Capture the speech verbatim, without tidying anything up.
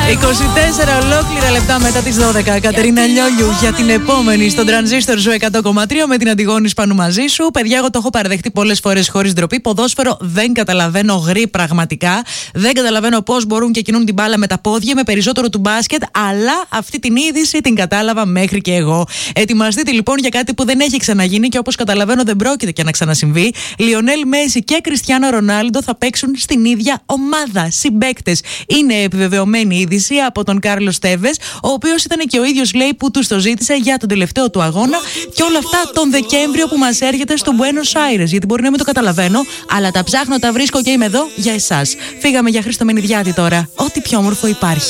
είκοσι τέσσερα ολόκληρα λεπτά μετά τις δώδεκα. Κατερίνα Λιόλιου για την επόμενη στον Τρανζίστορ Ζου εκατό κόμμα τρία με την Αντιγόνη Σπανού μαζί σου. Παιδιά, εγώ το έχω παραδεχτεί πολλές φορές χωρίς ντροπή. Ποδόσφαιρο δεν καταλαβαίνω γρή πραγματικά. Δεν καταλαβαίνω πώς μπορούν και κινούν την μπάλα με τα πόδια, με περισσότερο του μπάσκετ. Αλλά αυτή την είδηση την κατάλαβα μέχρι και εγώ. Ετοιμαστείτε λοιπόν για κάτι που δεν έχει ξαναγίνει και όπως καταλαβαίνω δεν πρόκειται και να ξανασυμβεί. Λιονέλ Μέση και Κριστιάνο Ρονάλντο θα παίξουν στην ίδια ομάδα. Συμπαίκτες. Είναι επιβεβαιωμένη είδηση από τον Κάρλος Τέβες, ο οποίος ήταν και ο ίδιος, λέει, που τους το ζήτησε για τον τελευταίο του αγώνα και όλα αυτά τον Δεκέμβριο που μας έρχεται στο Buenos Aires. Γιατί μπορεί να μην το καταλαβαίνω, αλλά τα ψάχνω, τα βρίσκω και είμαι εδώ για εσάς. Φύγαμε για Χρήστο Μενιδιάτη τώρα. Ό,τι πιο όμορφο υπάρχει.